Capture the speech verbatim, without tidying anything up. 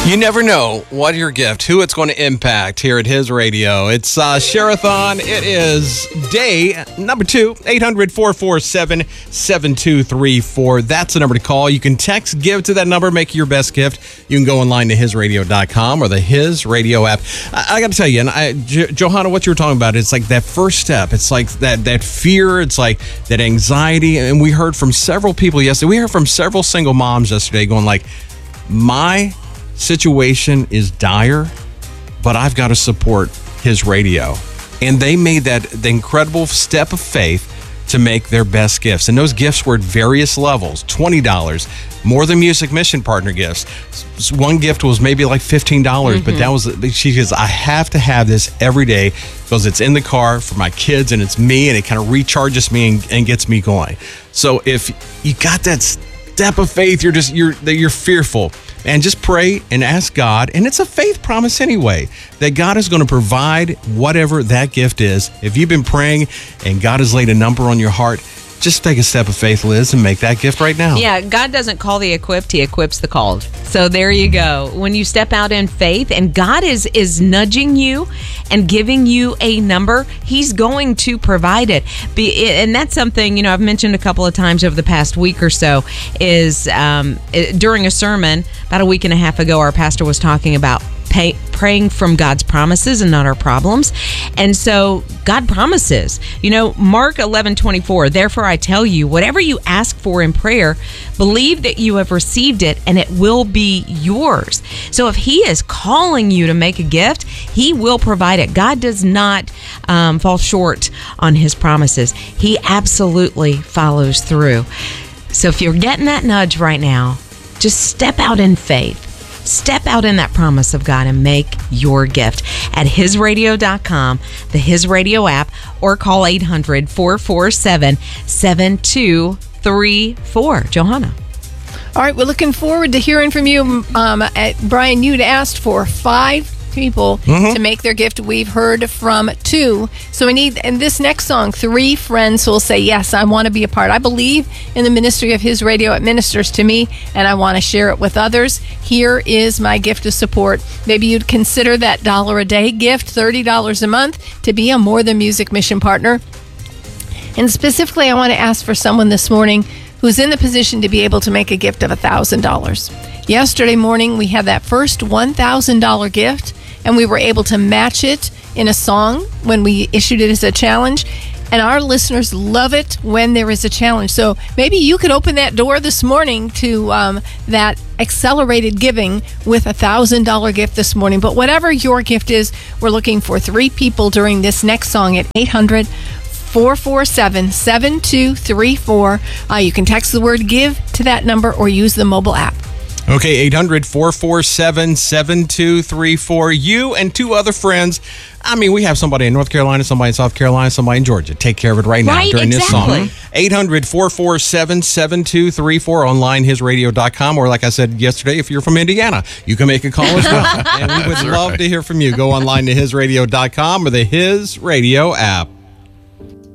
You never know what your gift, who it's going to impact here at His Radio. It's uh, Share-a-thon. It is day number two, eight hundred, four four seven, seven two three four. That's the number to call. You can text, give to that number, make your best gift. You can go online to his radio dot com or the His Radio app. I, I got to tell you, and I, J- Johanna, what you were talking about, it's like that first step. It's like that, that fear. It's like that anxiety. And we heard from several people yesterday. We heard from several single moms yesterday going like, my situation is dire, but I've got to support His Radio. And they made that the incredible step of faith to make their best gifts. And those gifts were at various levels. twenty dollars, more than Music Mission Partner gifts. One gift was maybe like fifteen dollars, mm-hmm. but that was, she says, I have to have this every day because it's in the car for my kids and it's me and it kind of recharges me and, and gets me going. So if you got that step of faith, you're just, you're, you're fearful. And just pray and ask God, and it's a faith promise anyway, that God is going to provide whatever that gift is. If you've been praying and God has laid a number on your heart, just take a step of faith, Liz, and make that gift right now. Yeah, God doesn't call the equipped, He equips the called. So there you go. When you step out in faith and God is is nudging you and giving you a number, He's going to provide it. Be, and that's something, you know, I've mentioned a couple of times over the past week or so, is um, during a sermon about a week and a half ago, our pastor was talking about Pay, praying from God's promises and not our problems. And so God promises, you know, Mark eleven twenty-four, therefore I tell you, whatever you ask for in prayer, believe that you have received it and it will be yours. So if He is calling you to make a gift, He will provide it. God does not um, fall short on His promises. He absolutely follows through. So if you're getting that nudge right now, just step out in faith. Step out in that promise of God and make your gift at his radio dot com, the His Radio app, or call eight hundred, four four seven, seven two three four. Johanna. All right, we're looking forward to hearing from you. Um, at, Brian, you'd asked for five people mm-hmm. to make their gift. We've heard from two. So we need, in this next song, three friends who will say, yes, I want to be a part. I believe in the ministry of His Radio. It ministers to me, and I want to share it with others. Here is my gift of support. Maybe you'd consider that dollar a day gift, thirty dollars a month, to be a More Than Music Mission partner. And specifically, I want to ask for someone this morning who's in the position to be able to make a gift of one thousand dollars. Yesterday morning, we had that first one thousand dollars gift, and we were able to match it in a song when we issued it as a challenge. And our listeners love it when there is a challenge. So maybe you could open that door this morning to um, that accelerated giving with a one thousand dollars gift this morning. But whatever your gift is, we're looking for three people during this next song at eight hundred, four four seven, seven two three four. Uh, you can text the word GIVE to that number or use the mobile app. Okay, eight hundred, four four seven, seven two three four. You and two other friends. I mean, we have somebody in North Carolina, somebody in South Carolina, somebody in Georgia. Take care of it right now right, during exactly. this song. eight hundred, four four seven, seven two three four, online his radio dot com, or like I said yesterday, if you're from Indiana, you can make a call as well. And we would love right. to hear from you. Go online to his radio dot com or the His Radio app.